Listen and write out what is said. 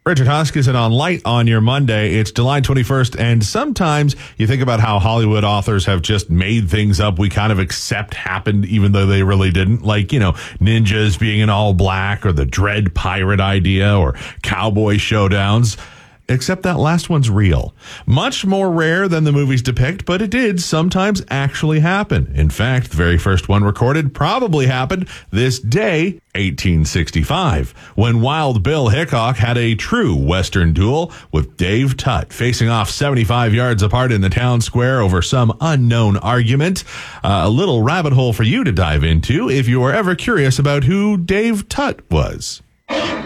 Richard Huskisson on Light on your Monday. It's July 21st, and sometimes you think about how Hollywood authors have just made things up we kind of accept happened even though they really didn't. Like, ninjas being in all black, or the Dread pirate idea, or cowboy showdowns. Except that last one's real. Much more rare than the movies depict, but it did sometimes actually happen. In fact, the very first one recorded probably happened this day, 1865, when Wild Bill Hickok had a true Western duel with Dave Tutt, facing off 75 yards apart in the town square over some unknown argument. A little rabbit hole for you to dive into if you are ever curious about who Dave Tutt was.